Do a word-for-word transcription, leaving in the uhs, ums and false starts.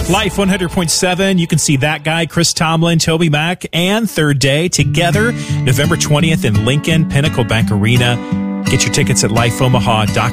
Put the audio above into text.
Life one hundred point seven. You can see that guy, Chris Tomlin, Toby Mac, and Third Day together November twentieth in Lincoln, Pinnacle Bank Arena. Get your tickets at life omaha dot com.